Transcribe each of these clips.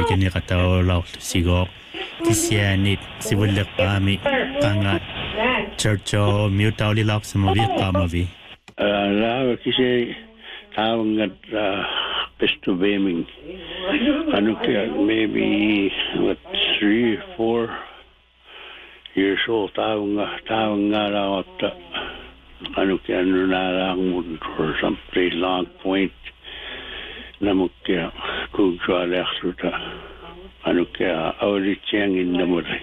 tekeni qatao laorlusigo tisianit sivulleqaami qanga Churchill mutauli laqsamavi qamavi la kise tawangat Mr. Baming maybe what 3 or 4 years old tawanga out for some place Long Point namukia kugwa lehruta aurichang in the mudai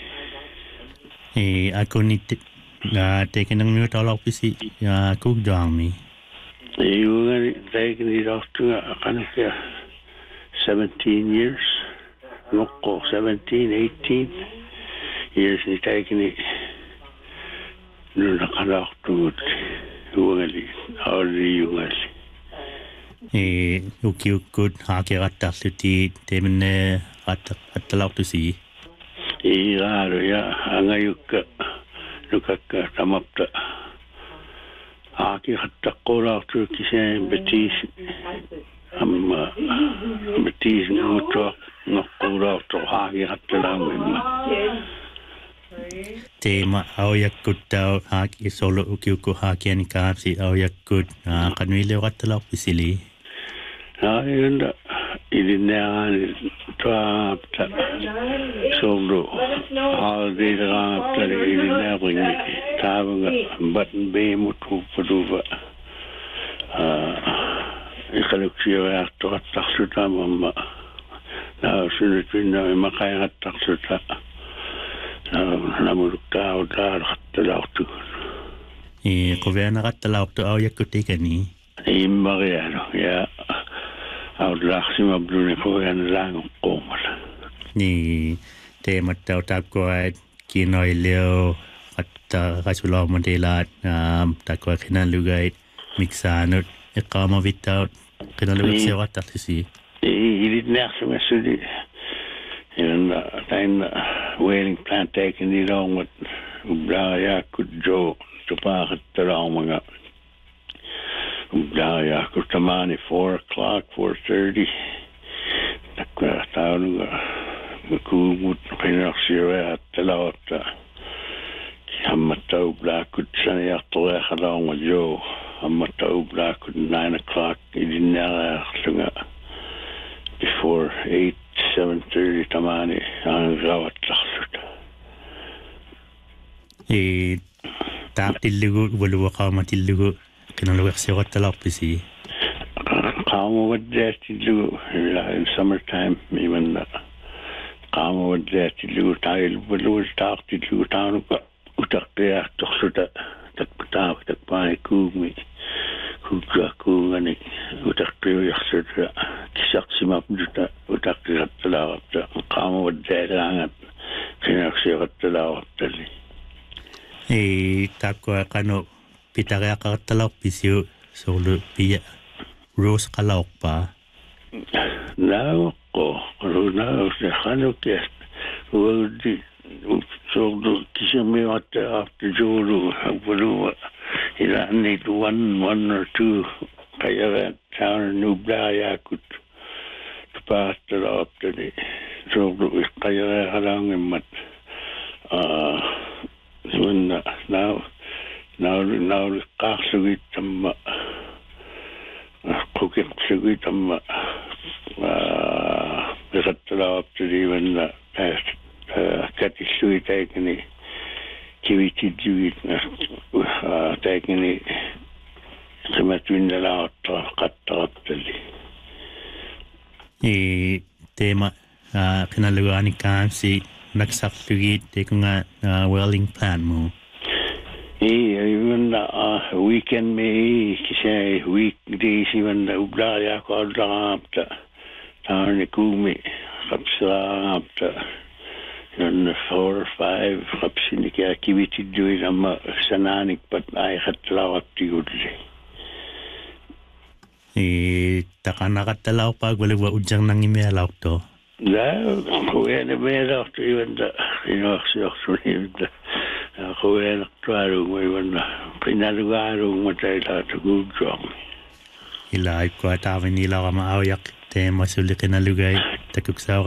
akoni tekenang mutaulaq pisi kugjaami you taken it off to 17 years local 17 18 years ni taken it nuna kanaq tu uangali auri uangali ukiukut hakerattarluti temenne attalaqtusi iraru ya angayukka nukakka tamapta hakerattaqqulaartu kiseen betis amma betis ngutro noqqulaartu hakerattalaammimma tema auyakkuttaa haaki solo ukiukku hakiani kaapsi auyakkut qanuileoqattalaqpisili yunda ilinneaani tuapta solo aadiraaptali ilinneaqingi taavanga batn beemutu paduva iqaluksiuartoqattarlutamamma naasunutinna imaqayarattarluta namulukkaauttaarqattalaqtu qoveanaqattalaqtu auyakkutiikani immariano ya audlaxsimabduni qoveanalaangoqqoomala ni teemattautaapkuat kinoileo qasulormatilaat takua qinalugait miksaanut iqqaamavittaut qinalugat seoqattarlisi ilitnearsumassuli and time wailing plant taking it on with Blaya could Joe to park at the Ramanga Blaya could tamani 4:00 4:30 town would at the lot Hammatau Black could send out the along with Joe Hammatau Black could 9:00 he didn't before 7:30 tamani angawatlaqluta taaqtillugu waluaqaamatillugu qinaluersioratalarpisi qaamawaddaattillugu in summertime even qaamawaddaattillugu taaqillugu taanuka utaqqiaartorluta takpaani kuugmi kuungani utaqqiujarluta kisaqsimapluta utaqqirattalaqapta qaamawaddaalaangat qinaksiqattalaqaptalli takkua qanu pitariaqarattalaqpisiu soorlu pia rose qalauqpa naoqqo qanukkiast uudi soorlu kisimiuattaaqapta joulu awwaluwa ila need one or two qayarat town nublaayakut paattalaqaptali soorlu iqqayaraaqalaangimmat sunna now qaarlugit tamma qukiqsugit tamma iqattalaqaptali wanna katillugi taikani kivitidjugit taikani qimatwinnalaaqatta qattaqaptali tema qinalugaani kaamsi naksarlugit tekunga welling plan mu even weekend me kisay weekdays even ublaaya qaaldaapta taarnikumi qapsaapta and 4 or 5 qapsinika kivitidjuit amma sanaanik pat aiqattalaqaptigulli taqanaqattalauqpaak walua ujjarnangimialauqto la qoyana meelaqtu iwanda inuarsiorsulivda qoyanaqtualugu iwanna qinalugalugu matailaatuguugjuarmi ila ikkua taavinilarama aujaq teema sulli qinalugai takuksaa